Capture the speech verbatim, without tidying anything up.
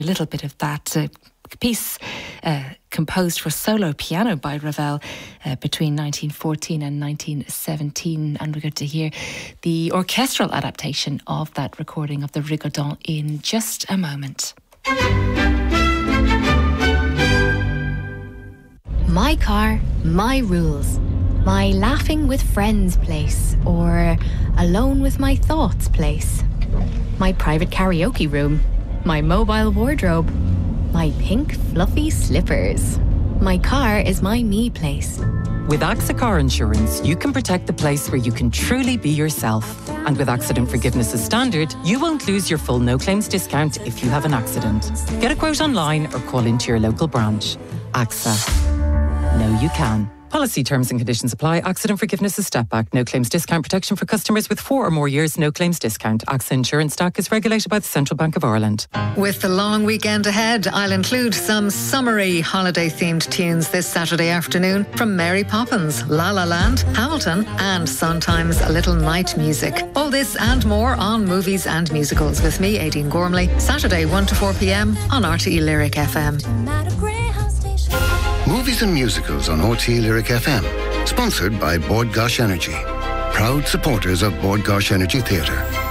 A little bit of that uh, piece uh, composed for solo piano by Ravel uh, between nineteen fourteen and nineteen seventeen, and we're going to hear the orchestral adaptation of that recording of the Rigodon in just a moment. My car, my rules. My laughing with friends place, or alone with my thoughts place. My private karaoke room. My mobile wardrobe, my pink fluffy slippers. My car is my me place. With AXA Car Insurance, you can protect the place where you can truly be yourself. And with accident forgiveness as standard, you won't lose your full no-claims discount if you have an accident. Get a quote online or call into your local branch. AXA. Know you can. Policy terms and conditions apply. Accident forgiveness is step back. No claims discount protection for customers with four or more years. No claims discount. AXA Insurance Stack is regulated by the Central Bank of Ireland. With the long weekend ahead, I'll include some summery holiday-themed tunes this Saturday afternoon from Mary Poppins, La La Land, Hamilton, and sometimes a little night music. All this and more on Movies and Musicals with me, Aideen Gormley, Saturday one to four p.m. on R T E Lyric F M. Movies and Musicals on R T E Lyric F M. Sponsored by Bord Gáis Energy. Proud supporters of Bord Gáis Energy Theatre.